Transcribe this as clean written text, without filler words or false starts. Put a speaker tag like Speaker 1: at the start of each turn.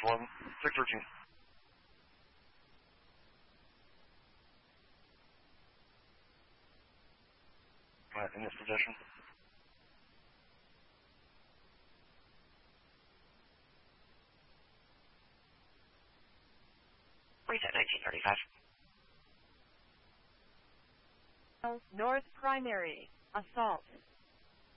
Speaker 1: 611, 613. In this position.
Speaker 2: Reset 1935.
Speaker 3: North Primary, assault.